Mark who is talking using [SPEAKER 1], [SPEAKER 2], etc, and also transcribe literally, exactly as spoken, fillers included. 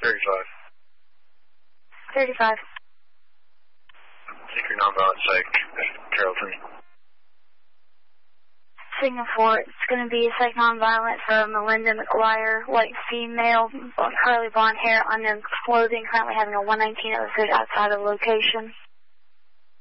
[SPEAKER 1] thirty-five.
[SPEAKER 2] thirty-five.
[SPEAKER 1] Secret nonviolent psych, Carrollton.
[SPEAKER 2] Signal four, it's going to be psych nonviolent for Melinda McGuire, white female, curly blonde hair, unknown clothing, currently having a one nineteen episode outside of location.